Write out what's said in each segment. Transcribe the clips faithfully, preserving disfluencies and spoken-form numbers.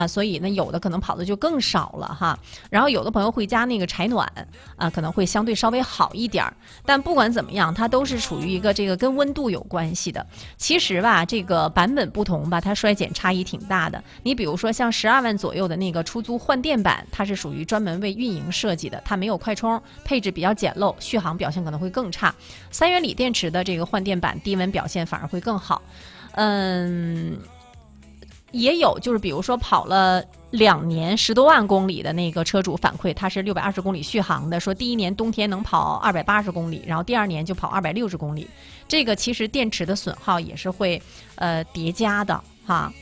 啊，所以呢，有的可能跑的就更少了哈。然后有的朋友会加那个柴暖啊，可能会相对稍微好一点儿。但不管怎么样，它都是属于一个这个跟温度有关系的。其实吧，这个版本不同吧，它衰减差异挺大的。你比如说像十二万左右的那个出租换电版，它是属于专门为运营设计的，它没有快充，配置比较简陋，续航表现可能会更差。三元锂电池的这个换电版，低温表现反而会更好。嗯。也有就是比如说跑了两年十多万公里的那个车主反馈，他是六百二十公里续航的，说第一年冬天能跑二百八十公里，然后第二年就跑二百六十公里。这个其实电池的损耗也是会呃叠加的哈。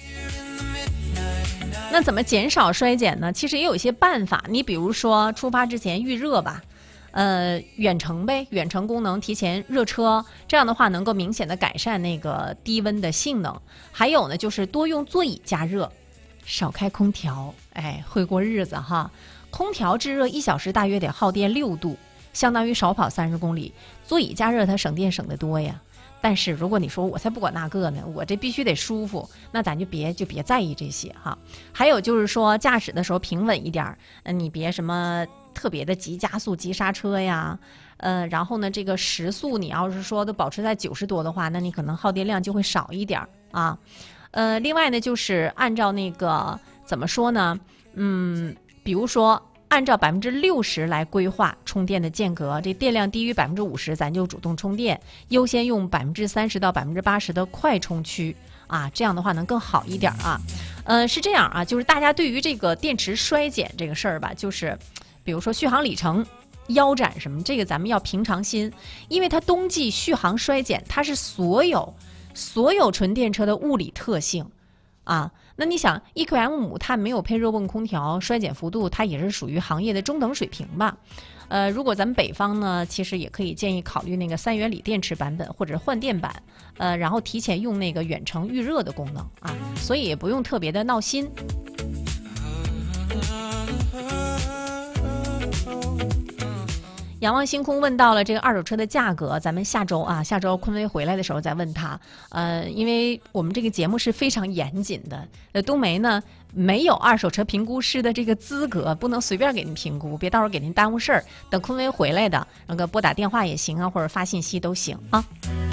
那怎么减少衰减呢？其实也有一些办法，你比如说出发之前预热吧。呃，远程呗，远程功能提前热车，这样的话能够明显的改善那个低温的性能。还有呢，就是多用座椅加热，少开空调，哎，会过日子哈。空调制热一小时大约得耗电六度，相当于少跑三十公里。座椅加热它省电省得多呀。但是如果你说我才不管那个呢，我这必须得舒服，那咱就别就别在意这些哈。还有就是说驾驶的时候平稳一点，嗯，你别什么特别的急加速、急刹车呀，呃，然后呢，这个时速你要是说都保持在九十多的话，那你可能耗电量就会少一点啊。呃，另外呢，就是按照那个怎么说呢，嗯，比如说。按照百分之六十来规划充电的间隔，这电量低于百分之五十，咱就主动充电，优先用百分之三十到百分之八十的快充区啊，这样的话能更好一点啊。呃，是这样啊，就是大家对于这个电池衰减这个事儿吧，就是比如说续航里程、腰斩什么，这个咱们要平常心，因为它冬季续航衰减，它是所有所有纯电车的物理特性。啊，那你想 E Q M 五它没有配热泵空调，衰减幅度它也是属于行业的中等水平吧。呃，如果咱们北方呢，其实也可以建议考虑那个三元锂电池版本或者换电版，呃，然后提前用那个远程预热的功能啊，所以也不用特别的闹心。仰望星空问到了这个二手车的价格，咱们下周啊，下周坤威回来的时候再问他。呃，因为我们这个节目是非常严谨的，呃，冬梅呢没有二手车评估师的这个资格，不能随便给您评估，别到时候给您耽误事儿。等坤威回来的，那个拨打电话也行啊，或者发信息都行啊。